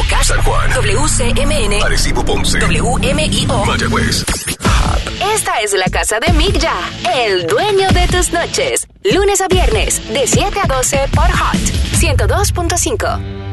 Caracas, San Juan, WCMN, Arecibo, Ponce, WMIO, Mayagüez. Esta es la casa de Mick Ya, el dueño de tus noches. Lunes a viernes, de 7 a 12 por Hot 102.5.